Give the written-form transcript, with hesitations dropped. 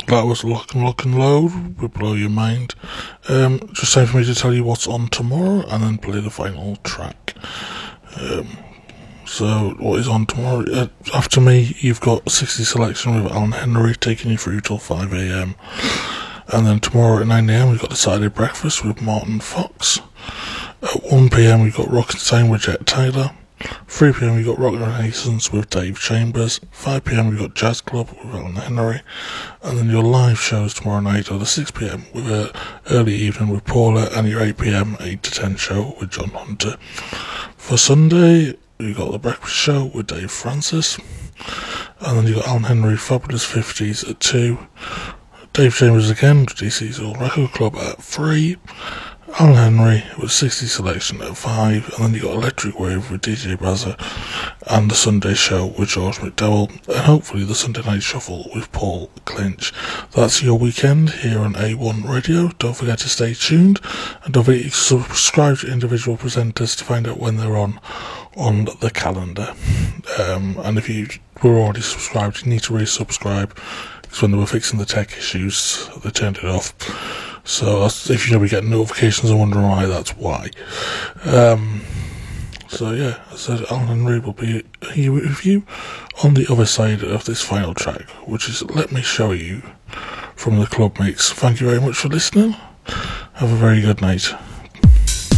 That was Lock and Load with Blow Your Mind. Just time for me to tell you what's on tomorrow and then play the final track. So what is on tomorrow? After me, you've got 60 Selection with Alan Henry taking you through till 5 a.m. And then tomorrow at 9 a.m. we've got the Saturday Breakfast with Martin Fox. At 1 p.m. we've got Rock and Time with Jet Taylor. 3 p.m. we've got Rock and Renaissance with Dave Chambers. 5 p.m. we've got Jazz Club with Alan Henry. And then your live shows tomorrow night are the 6 p.m. with an early evening with Paula, and your 8 p.m. 8 to 10 show with John Hunter. For Sunday, we've got the Breakfast Show with Dave Francis. And then you've got Alan Henry Fabulous 50s at 2. Dave Chambers again with DC's Old Record Club at 3. Alan Henry with 60 Selection at 5, and then you got Electric Wave with DJ Bazza, and the Sunday Show with George McDowell, and hopefully the Sunday Night Shuffle with Paul Clinch. That's your weekend here on A1 Radio. Don't forget to stay tuned, and don't forget to subscribe to individual presenters to find out when they're on the calendar. And if you were already subscribed, you need to resubscribe, because when they were fixing the tech issues, they turned it off. So if you're going to be getting notifications and wondering why, that's why. So yeah, as I said, Alan Henry will be here with you on the other side of this final track, which is Let Me Show You from the Club Mix. Thank you very much for listening. Have a very good night.